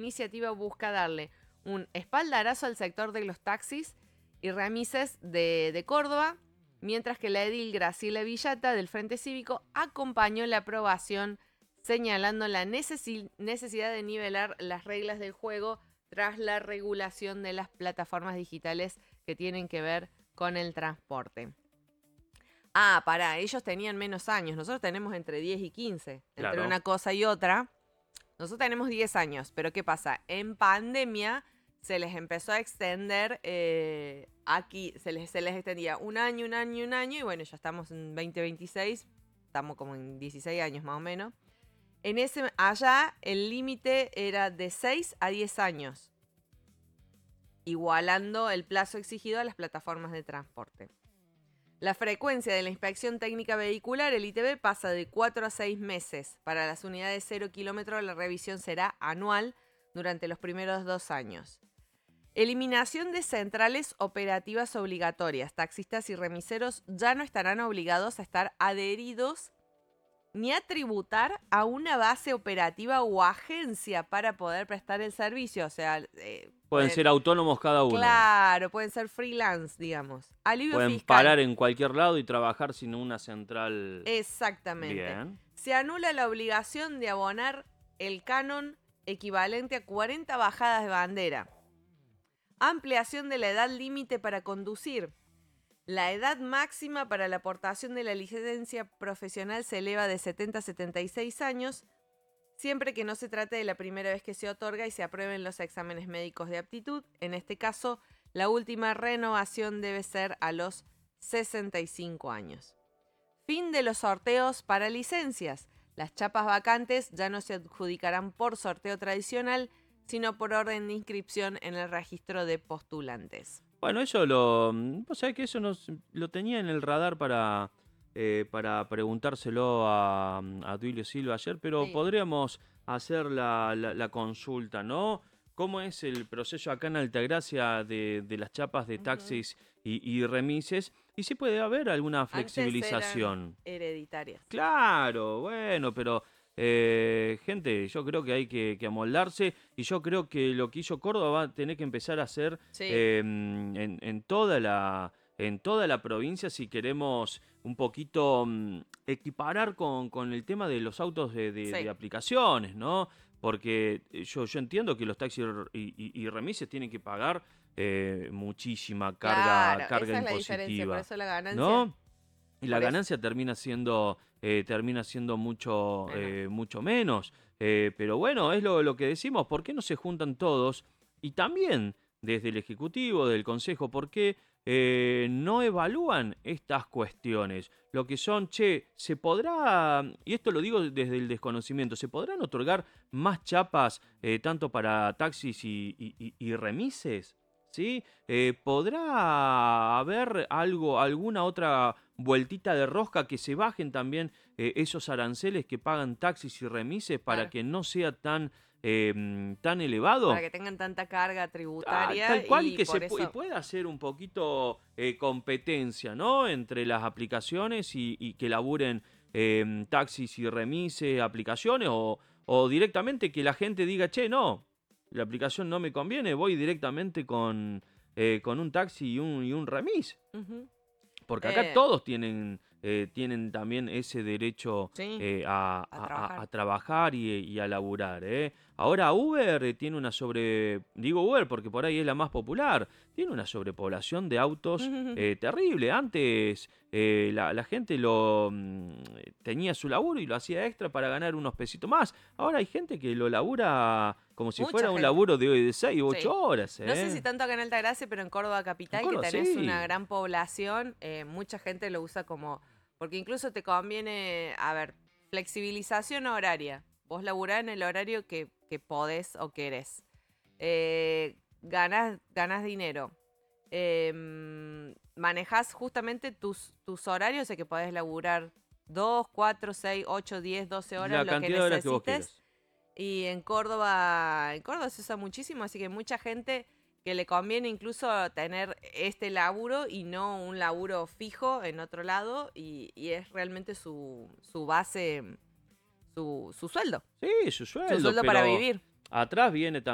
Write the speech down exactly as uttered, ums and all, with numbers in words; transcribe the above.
iniciativa busca darle un espaldarazo al sector de los taxis y remises de, de Córdoba, mientras que la edil Graciela Villata del Frente Cívico acompañó la aprobación señalando la necesi- necesidad de nivelar las reglas del juego tras la regulación de las plataformas digitales que tienen que ver con el transporte. Ah, pará, ellos tenían menos años, nosotros tenemos entre diez y quince, Claro. entre una cosa y otra. Nosotros tenemos diez años, pero ¿qué pasa? En pandemia se les empezó a extender, eh, aquí se les, se les extendía un año, un año, un año, y bueno, ya estamos en veinte veintiséis, estamos como en dieciséis años más o menos. En ese, allá el límite era de seis a diez años, igualando el plazo exigido a las plataformas de transporte. La frecuencia de la inspección técnica vehicular, el I T V, pasa de cuatro a seis meses. Para las unidades cero kilómetros la revisión será anual durante los primeros dos años. Eliminación de centrales operativas obligatorias. Taxistas y remiseros ya no estarán obligados a estar adheridos ni a tributar a una base operativa o agencia para poder prestar el servicio. O sea, eh, Pueden, pueden ser autónomos cada uno. Claro, pueden ser freelance, digamos. Alivio Pueden fiscal. parar en cualquier lado y trabajar sin una central. Exactamente. Bien. Se anula la obligación de abonar el canon equivalente a cuarenta bajadas de bandera. Ampliación de la edad límite para conducir. La edad máxima para la aportación de la licencia profesional se eleva de setenta a setenta y seis años, siempre que no se trate de la primera vez que se otorga y se aprueben los exámenes médicos de aptitud. En este caso, la última renovación debe ser a los sesenta y cinco años. Fin de los sorteos para licencias. Las chapas vacantes ya no se adjudicarán por sorteo tradicional, sino por orden de inscripción en el registro de postulantes. Bueno, eso lo. Vos sabés que eso nos, lo tenía en el radar para, eh, para preguntárselo a, a Duilio Silva ayer, pero Sí. podríamos hacer la, la, la consulta, ¿no? ¿Cómo es el proceso acá en Altagracia de, de las chapas de taxis uh-huh. y, y remises? Y si puede haber alguna flexibilización. Antes eran hereditarias. Claro, bueno, pero eh, gente, yo creo que hay que, que amoldarse y yo creo que lo que hizo Córdoba va a tener que empezar a hacer Sí. eh, en, en toda la en toda la provincia si queremos un poquito um, equiparar con, con el tema de los autos de, de, Sí. de aplicaciones, ¿no? Porque yo, yo entiendo que los taxis y, y, y remises tienen que pagar eh, muchísima carga, claro, carga esa es la impositiva, diferencia, por eso la ganancia. ¿no? Y la Por ganancia eso. termina siendo eh, termina siendo mucho eh, mucho menos. Eh, pero bueno, es lo, lo que decimos. ¿Por qué no se juntan todos? Y también desde el Ejecutivo, del Consejo, ¿por qué eh, no evalúan estas cuestiones? Lo que son, che, ¿se podrá, y esto lo digo desde el desconocimiento, ¿se podrán otorgar más chapas eh, tanto para taxis y, y, y remises? ¿Sí? Eh, ¿Podrá haber algo, alguna otra vueltita de rosca que se bajen también eh, esos aranceles que pagan taxis y remises para claro. que no sea tan, eh, tan elevado? Para que tengan tanta carga tributaria. Ah, tal cual, y, y que por se eso... pu- pueda hacer un poquito eh, competencia, ¿no? Entre las aplicaciones y, y que laburen eh, taxis y remises, aplicaciones, o, o directamente que la gente diga, che, no, la aplicación no me conviene, voy directamente con, eh, con un taxi y un, y un remis. Uh-huh. Porque acá eh, todos tienen, eh, tienen también ese derecho sí, eh, a, a a- trabajar, a, a trabajar y, y a laburar. ¿eh? Ahora Uber eh, tiene una sobre... Digo Uber porque por ahí es la más popular. Tiene una sobrepoblación de autos eh, terrible. Antes eh, la, la gente lo mm, tenía su laburo y lo hacía extra para ganar unos pesitos más. Ahora hay gente que lo labura como si Mucha fuera un gente. laburo de, de seis u ocho Sí. horas. ¿eh? No sé si tanto acá en Altagracia, pero en Córdoba capital, En Córdoba, que tenés sí. una gran población, eh, mucha gente lo usa como... Porque incluso te conviene, a ver, flexibilización horaria. Vos laburás en el horario que, que podés o querés. Eh, ganás, ganás dinero. Eh, manejás justamente tus, tus horarios de que podés laburar dos, cuatro, seis, ocho, diez, doce horas, La lo que cantidad de horas que vos necesites. quieras. Y en Córdoba, en Córdoba se usa muchísimo, así que mucha gente que le conviene incluso tener este laburo y no un laburo fijo en otro lado, y, y es realmente su, su base, su, su sueldo. Sí, su sueldo. Su sueldo pero para vivir. Atrás viene también